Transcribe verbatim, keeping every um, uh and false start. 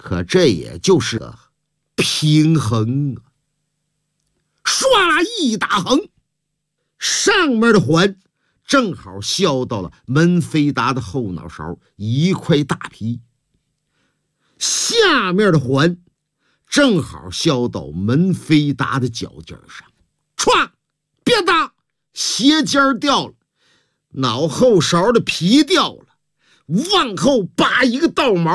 可这也就是个平衡啊！唰啦一打横，上面的环正好削到了门飞达的后脑勺一块大皮，下面的环正好削到门飞达的脚尖上，歘，别打，鞋尖掉了，脑后勺的皮掉了，往后拔一个倒毛，